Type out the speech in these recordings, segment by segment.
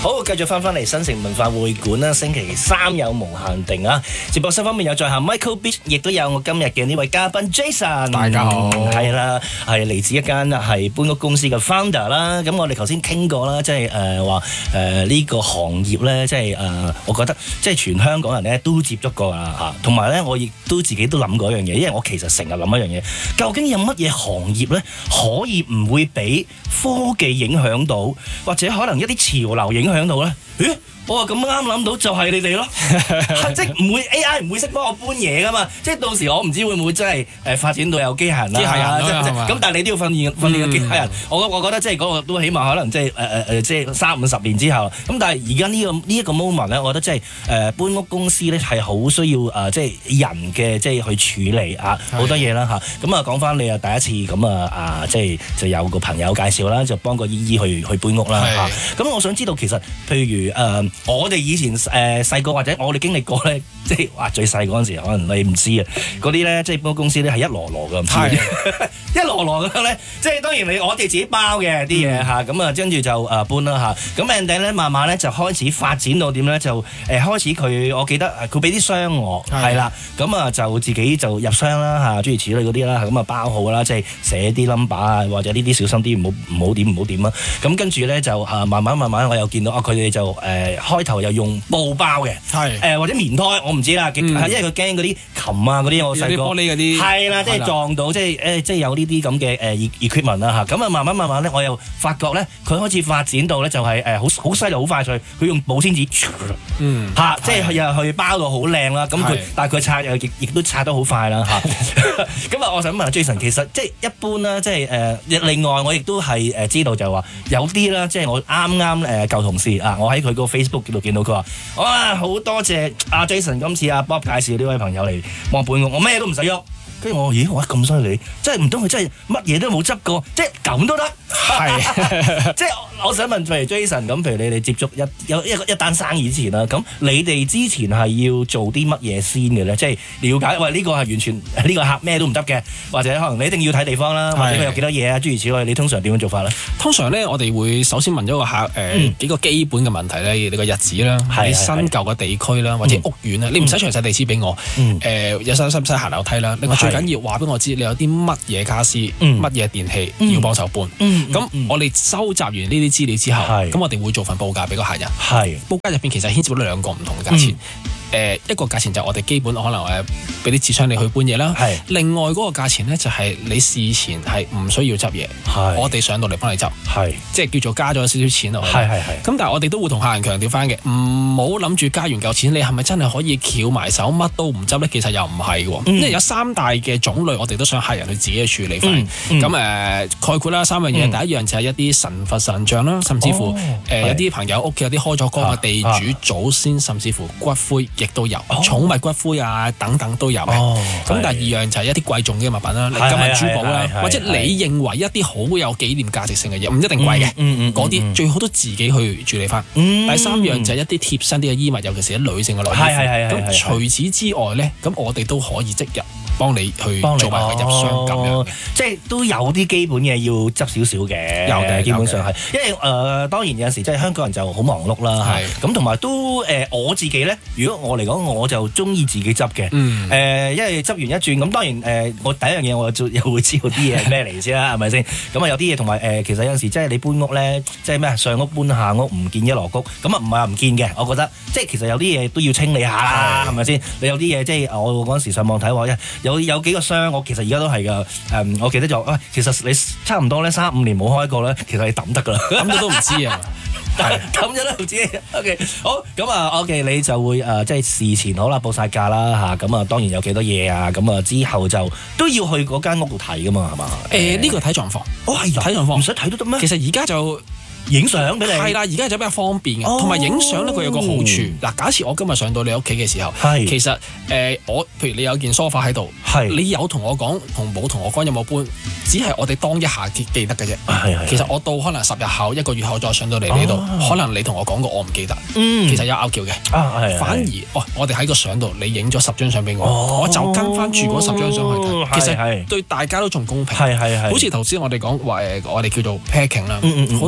好，繼續翻嚟新城文化會館啦，星期三有無限定啊！直播室方面有在下 Michael Beach， 亦都有我今日嘅呢位嘉賓 Jason。 大家好， 係啦，係嚟自一間係搬屋公司嘅 founder 啦。咁我哋頭先傾過啦，即係話呢個行業咧，即係我覺得即係全香港人咧都接觸過啦嚇。同埋咧，我亦都自己都諗過一樣嘢，因為我其實成日諗一樣嘢，究竟有乜嘢行業咧可以唔會俾科技影響到，或者可能一啲潮流影響到咧？咦？我話咁啱諗到就係你哋咯，即係唔會 AI 唔會識幫我搬嘢噶嘛，即係到時我唔知會唔會真係發展到有機械人啦，咁但係你都要訓練個機械人，我覺得即係嗰個都起碼可能即係30-50年之後，咁但係而家呢一個 moment 咧，我覺得即係搬屋公司咧係好需要即係人嘅即係去處理好多嘢啦嚇，咁講翻你第一次咁即係就有個朋友介紹啦，就幫個姨姨去搬屋啦嚇，咁我想知道其實譬如我哋以前細個或者我哋經歷過咧，即係話最細嗰陣時，可能你唔知啊，嗰啲咧即係搬屋公司咧係一籮籮嘅，唔知一籮籮咁咧，即係當然我哋自己包嘅啲嘢嚇，咁跟住就搬啦嚇，咁 ending 咧慢慢咧就開始發展到點咧，就開始佢我記得佢俾啲箱我係啦，咁就自己就入箱啦嚇，諸如此類嗰啲啦，咁包好啦，即係寫啲 number 啊，或者呢啲小心啲，唔好點啊，咁跟住咧就慢慢我又見到佢哋就開頭又用布包嘅，或者棉胎，我唔知啦，因為佢驚嗰啲琴啊嗰啲，我細個玻璃嗰啲係啦，即係撞到，即係有呢啲咁嘅equipment 啦嚇，咁慢慢咧，我又發覺咧，佢開始發展到咧就係好犀利好快脆，佢用保鮮紙嚇，即係又去包到好靚啦，咁佢但係佢拆又亦都拆得好快啦嚇，咁我想問下 Jason， 其實即係一般啦，即係另外我亦都係知道就係話有啲啦，即係我啱舊同事我喺佢個 Facebook 度見到佢話，哇好多謝阿 Jason 今次阿 Bob 介紹呢位朋友嚟幫搬屋，我咩都唔使喐，跟住我咦哇咁犀利，即係唔通佢真係乜嘢都冇執過，即係咁都得，即係我想問，譬如 Jason 咁，譬如你哋接觸一單生意之前啦，咁你哋之前係要做啲乜嘢先嘅咧？即係了解，喂呢個係完全呢個客咩都唔執嘅，或者可能你一定要睇地方啦，或者佢有幾多嘢啊，諸如此類，你通常點樣做法咧？ 通常咧，我哋會首先問咗個客幾個基本嘅問題咧，你個日子啦，你新舊嘅地區啦，或者屋苑啦，你唔使詳細地址俾我，有使唔使行樓梯啦？另外最緊要話俾我知，你有啲乜嘢家私、乜嘢電器要幫手搬。咁我哋收集完呢啲資料之後，咁我哋會做份報價俾個客人。報價入邊其實牽涉到兩個唔同嘅價錢。一個價錢就我哋基本可能俾啲紙箱你去搬嘢啦。另外嗰個價錢咧就係你事前係唔需要執嘢，我哋上到嚟幫你執，即係叫做加咗少少錢落去。咁但係我哋都會同客人強調翻嘅，唔好諗住加完嚿錢，你係咪真係可以翹埋手乜都唔執咧？其實又唔係喎，因為有三大嘅種類，我哋都想客人去自己去處理翻。咁概括啦，三樣嘢，第一樣就係一啲神佛神像啦，甚至乎有啲朋友屋企有啲開咗光嘅地主祖先，甚至乎骨灰。亦都有寵物骨灰等等都有嘅。咁第二樣就係一啲貴重嘅物品啦，金銀珠寶啦，或者你認為一啲好有紀念價值性嘅嘢，唔一定貴嘅，嗰啲最好都自己去處理翻。第三樣就係一啲貼身啲嘅衣物，尤其是啲女性嘅內衣褲。咁除此之外咧，咁我哋都可以即日幫你去做埋個入箱咁樣， 即係都有啲基本嘢要執少少嘅，有嘅，基本上係，因為當然有陣時即係香港人就好忙碌啦，咁同埋都我自己咧，如果我嚟講，我就中意自己執嘅，因為執完一轉，咁當然我第一樣嘢我又會知道啲嘢係咩嚟先啦，係咪先？咁有啲嘢同埋其實有陣時即係你搬屋咧，即係咩上屋搬下屋唔見一籮穀，咁唔係話唔見嘅，我覺得即係其實有啲嘢都要清理下啦，係咪先？你有啲嘢即係我嗰陣時上網睇話有幾個箱，我其實而家都係噶。我記得就其實你差唔多咧3-5年冇開過咧，其實你抌得噶啦， 抌咗都唔知啊。 咁樣都唔知。OK， 好咁OK， 你就會即係事前好啦，報晒價啦嚇。咁當然有幾多嘢啊。咁之後就都要去嗰間屋度睇噶嘛，係嘛？ 呢個睇狀況。係睇狀況， 唔使睇都得咩？ 其實而家就影相俾你係啦，而家就比較方便嘅，同埋影相咧佢有個好處。嗱，假設我今日上到你屋企嘅時候，其實我譬如你有件梳化喺度，你有同我講同冇同我講有冇搬，只係我哋當一下記得嘅啫。其實我到可能10日後、1個月後再上到嚟呢度，可能你同我講過我唔記得，其實有拗撬嘅。反而我哋喺個相度，你影咗10張相俾我，我就跟翻住嗰10張相去睇，其實對大家都仲公平。好似頭先我哋講話我哋叫做 packing 啦，好多客人都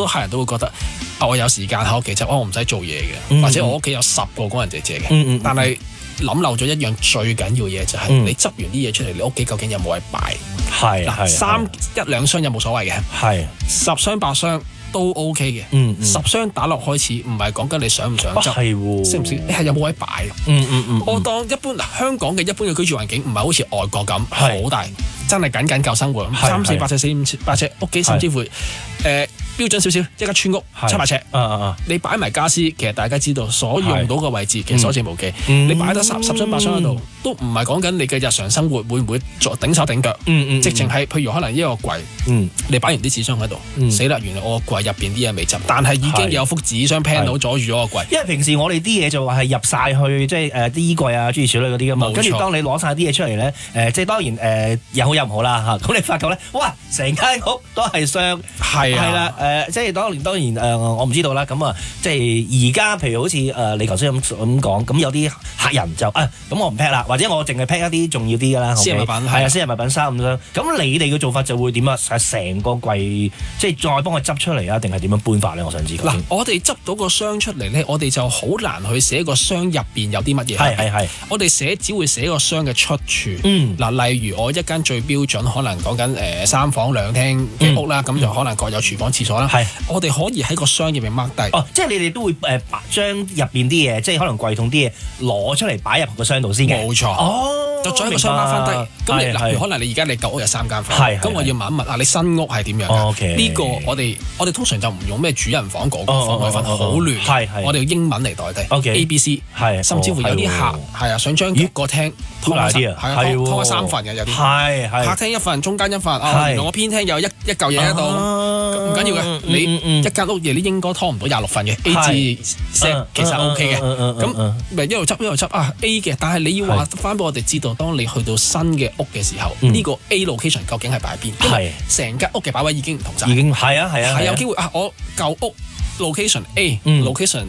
會覺得我有時間喺屋企執，我唔使做嘢嘅，或者我屋企有10個工人姐姐嘅，但係諗漏咗一樣最緊要嘢就係你執完啲嘢出嚟，你屋企究竟有冇位擺？ 係嗱，1-2箱有冇所謂嘅？ 係 10箱8箱都 OK 嘅。10箱打落開始，唔係講緊你想唔想執， 係喎， 識唔識？你係有冇位擺？我當一般香港嘅一般嘅居住環境唔係好似外國咁好大，真係緊夠生活。3、4、8尺、4、5、8尺屋企，甚至乎標準少少，一間村屋700尺，你擺埋家私，其實大家知道所用到嘅位置其實所剩無幾。你擺得10箱8箱喺度，都唔係講緊你嘅日常生活會唔會頂手頂腳。直情係譬如可能一個櫃，你擺完啲紙箱喺度，死啦！原來我個櫃入邊啲嘢未執，但係已經有幅紙箱 panel 阻住咗個櫃。 因為平時我哋啲嘢就話係入晒去，即係啲衣櫃啊、諸如此類嗰啲噶嘛。跟住當你攞晒啲嘢出嚟咧，即係當然有好有唔好啦嚇。咁你發覺咧，哇！成間屋都係箱，係啦。即係當然我唔知道啦。咁啊，即係而家譬如好似你頭先咁講，咁有啲客人就咁我唔 pack 啦，或者我淨係 pack 一啲重要啲㗎啦。 私人物品係啊，私人物品3、5箱。咁你哋嘅做法就會點啊？係成個櫃即係再幫佢執出嚟啊？定係點樣搬法咧？我想知。 嗱，我哋執到個箱出嚟咧，我哋就好難去寫個箱入邊有啲乜嘢。係。我哋只會寫個箱嘅出處。嗱，例如我一間最標準，可能講緊3房2廳嘅屋啦，咁就可能各有廚房、廁所啦。我哋可以喺個箱入面 mark 低。即係你哋都會將入邊啲嘢，即係可能櫃桶啲嘢攞出嚟擺入個箱度先嘅。冇錯。就將個箱 mark 翻低。咁你例如可能你而家你舊屋有3間房，咁我要問一問啊，你新屋係點樣㗎？呢個我哋通常就唔用咩主人房嗰個房位分，好亂。我哋用英文嚟代替 A、B、C。甚至乎有啲客想將個廳拖開3份嘅有啲。客廳1份，中間1份。原來我偏廳有一嚿嘢喺度，唔緊要嘅。你一間屋嘢你應該拖唔到26份嘅 A 至 Z， 其實 OK 嘅。咁咪一路執A 嘅，但係你要話翻俾我哋知道，當你去到新嘅屋嘅時候，呢個 A location 究竟係擺邊？因為成間屋嘅擺位已經唔同晒。已經係有機會我舊屋 location A、location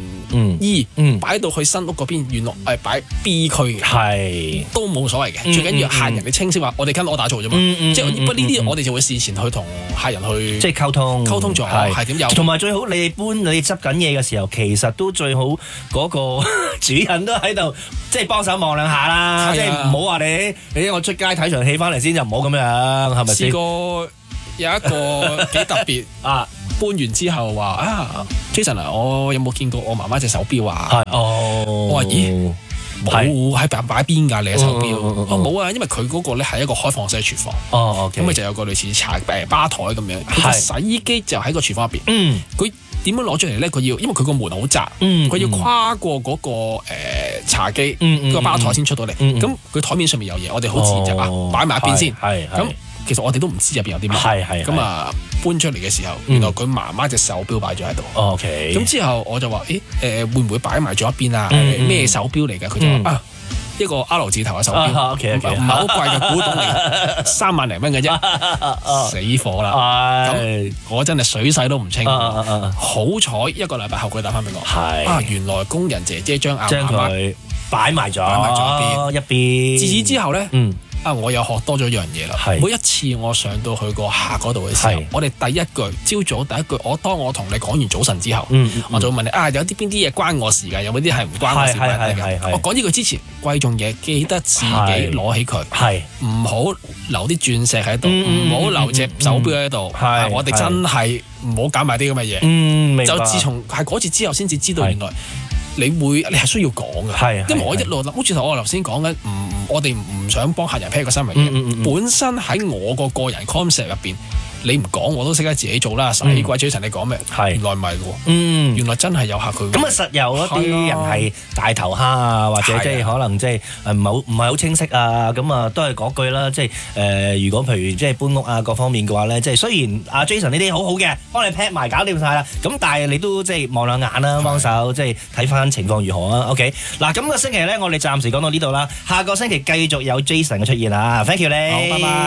E 擺到去新屋嗰邊，原來係擺 B 區嘅，都冇所謂嘅。最緊要客人你清晰話，我哋跟我打造啫嘛。即係不過呢啲我哋就會事前去同客人去即係溝通咗係點有。同埋最好你執緊嘢嘅時候，其實都最好嗰個主人都喺度，即係幫手望兩下啦。即係唔好話你我出街睇場戲翻嚟先就唔好咁樣，係咪先？試過有一個幾特別搬完之後話Jason 我有冇見過我媽媽隻手錶啊？我話咦，冇喺擺邊㗎你嘅手錶？冇啊，因為佢嗰個咧係一個開放式廚房。咁咪就有個類似茶吧台咁樣，佢洗衣機就喺個廚房入邊。佢點樣攞出嚟咧？佢要因為佢個門好窄，佢要跨過嗰個茶幾個吧台先出到嚟。咁佢台面上面有嘢，我哋好自然就擺埋一邊先。咁其實我哋都唔知入邊有啲乜，咁搬出嚟嘅時候，原來佢媽媽隻手錶擺咗喺度。咁之後我就話：會唔會擺埋咗一邊啊？咩手錶嚟㗎？佢就話：一個 R 字頭嘅手錶，唔係好貴嘅古董嚟，3萬零蚊嘅啫，死火啦！咁我真係水洗都唔清。好彩一個禮拜後佢打翻俾我，原來工人姐姐將佢擺埋咗一邊。自此之後咧。我又學多咗一樣嘢啦。每一次我上到去個客嗰度嘅時候，我哋第一句朝早第一句，當我同你講完早晨之後，我就會問你有啲邊啲嘢關我事㗎？有冇啲係唔關我事㗎？我講呢句之前，貴重嘢記得自己攞起佢，唔好留啲鑽石喺度，唔好留隻手錶喺度。我哋真係唔好搞埋啲咁嘅嘢。就自從係嗰次之後，先至知道原來你係需要講嘅。因為我一路諗，好似我頭先講緊我哋唔想幫客人 pack 個新聞嘅，本身喺我個人 concept 入邊，你唔講我都識得自己做啦。使鬼Jason你講咩？原來唔係喎，原來真係有客佢。 咁實有一啲人係大頭蝦啊，或者即係可能即係唔係好清晰啊，咁都係嗰句啦。即係如果譬如即係搬屋啊各方面嘅話咧，即係雖然阿 Jason 呢啲好好嘅，幫你 pack 埋搞掂晒啦，咁但係你都即係望兩眼啦，幫手即係睇翻情況如何啊。OK， 嗱咁個星期咧，我哋暫時講到呢度啦，下個星期繼續有 Jason 嘅出現啊 ，thank you 你，好，拜拜。